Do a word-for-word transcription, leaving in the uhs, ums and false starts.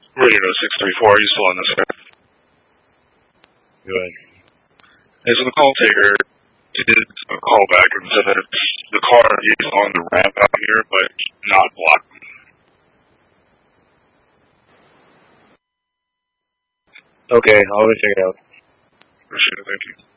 Radio six three four, are you still on this guy? Good. Hey, so the call taker did a call back and said that it's, the car is on the ramp out here, but not blocked. Okay, I'll let me figure it out. Appreciate it, thank you.